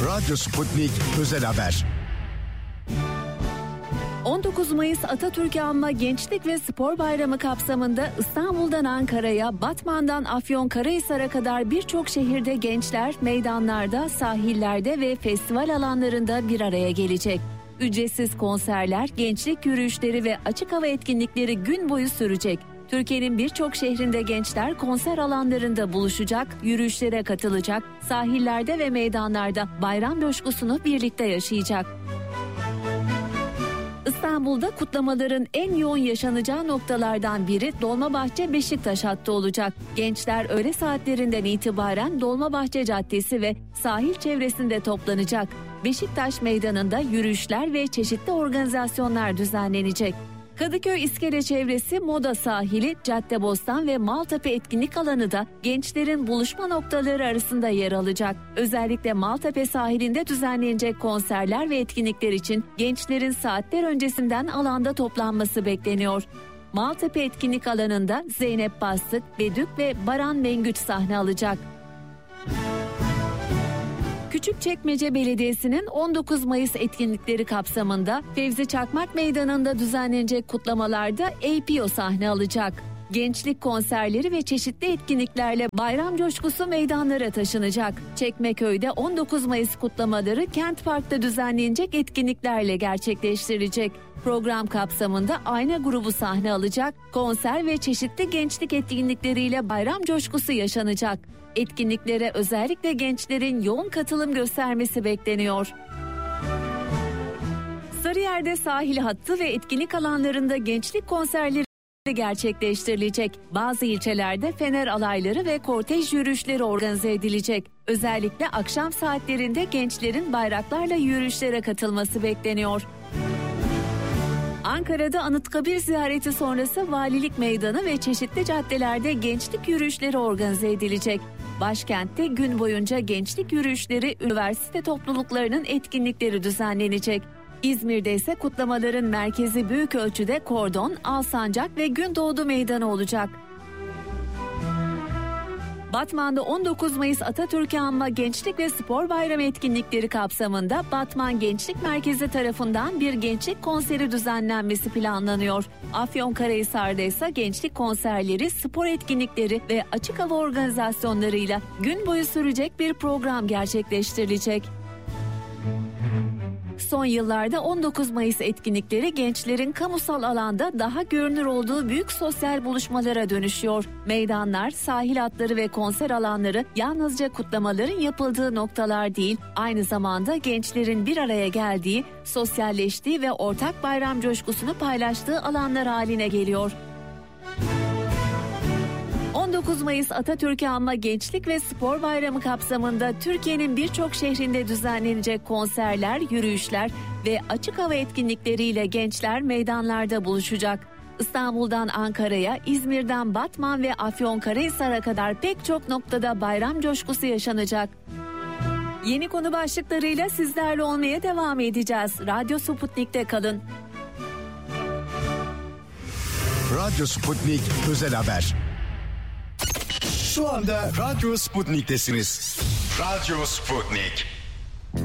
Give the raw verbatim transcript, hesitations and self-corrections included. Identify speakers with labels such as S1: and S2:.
S1: Radyo Sputnik Özel Haber.
S2: on dokuz Mayıs Atatürk'ü anma Gençlik ve Spor Bayramı kapsamında İstanbul'dan Ankara'ya, Batman'dan Afyonkarahisar'a kadar birçok şehirde gençler meydanlarda, sahillerde ve festival alanlarında bir araya gelecek. Ücretsiz konserler, gençlik yürüyüşleri ve açık hava etkinlikleri gün boyu sürecek. Türkiye'nin birçok şehrinde gençler konser alanlarında buluşacak, yürüyüşlere katılacak, sahillerde ve meydanlarda bayram coşkusunu birlikte yaşayacak. İstanbul'da kutlamaların en yoğun yaşanacağı noktalardan biri Dolmabahçe Beşiktaş hattı olacak. Gençler öğle saatlerinden itibaren Dolmabahçe Caddesi ve sahil çevresinde toplanacak. Beşiktaş Meydanı'nda yürüyüşler ve çeşitli organizasyonlar düzenlenecek. Kadıköy İskele çevresi, Moda Sahili, Caddebostan ve Maltepe etkinlik alanı da gençlerin buluşma noktaları arasında yer alacak. Özellikle Maltepe sahilinde düzenlenecek konserler ve etkinlikler için gençlerin saatler öncesinden alanda toplanması bekleniyor. Maltepe etkinlik alanında Zeynep Bastık, Bedük ve Baran Mengüç sahne alacak. Küçükçekmece Belediyesi'nin on dokuz Mayıs etkinlikleri kapsamında Fevzi Çakmak Meydanı'nda düzenlenecek kutlamalarda A P O sahne alacak. Gençlik konserleri ve çeşitli etkinliklerle bayram coşkusu meydanlara taşınacak. Çekmeköy'de on dokuz Mayıs kutlamaları Kent Park'ta düzenlenecek etkinliklerle gerçekleştirilecek. Program kapsamında Ayna grubu sahne alacak, konser ve çeşitli gençlik etkinlikleriyle bayram coşkusu yaşanacak. Etkinliklere özellikle gençlerin yoğun katılım göstermesi bekleniyor. Sarıyer'de sahil hattı ve etkinlik alanlarında gençlik konserleri gerçekleştirilecek. Bazı ilçelerde fener alayları ve kortej yürüyüşleri organize edilecek. Özellikle akşam saatlerinde gençlerin bayraklarla yürüyüşlere katılması bekleniyor. Ankara'da Anıtkabir ziyareti sonrası Valilik Meydanı ve çeşitli caddelerde gençlik yürüyüşleri organize edilecek. Başkentte gün boyunca gençlik yürüyüşleri, üniversite topluluklarının etkinlikleri düzenlenecek. İzmir'de ise kutlamaların merkezi büyük ölçüde Kordon, Alsancak ve Gündoğdu Meydanı olacak. Batman'da on dokuz Mayıs Atatürk'ü anma Gençlik ve Spor Bayramı etkinlikleri kapsamında Batman Gençlik Merkezi tarafından bir gençlik konseri düzenlenmesi planlanıyor. Afyonkarahisar'da ise gençlik konserleri, spor etkinlikleri ve açık hava organizasyonlarıyla gün boyu sürecek bir program gerçekleştirilecek. Son yıllarda on dokuz Mayıs etkinlikleri gençlerin kamusal alanda daha görünür olduğu büyük sosyal buluşmalara dönüşüyor. Meydanlar, sahil hatları ve konser alanları yalnızca kutlamaların yapıldığı noktalar değil, aynı zamanda gençlerin bir araya geldiği, sosyalleştiği ve ortak bayram coşkusunu paylaştığı alanlar haline geliyor. on dokuz Mayıs Atatürk'ü anma Gençlik ve Spor Bayramı kapsamında Türkiye'nin birçok şehrinde düzenlenecek konserler, yürüyüşler ve açık hava etkinlikleriyle gençler meydanlarda buluşacak. İstanbul'dan Ankara'ya, İzmir'den Batman ve Afyonkarahisar'a kadar pek çok noktada bayram coşkusu yaşanacak. Yeni konu başlıklarıyla sizlerle olmaya devam edeceğiz. Radyo Sputnik'te kalın.
S1: Radyo Sputnik Özel Haber. Şu anda Radyo Sputnik'tesiniz. Radyo Sputnik.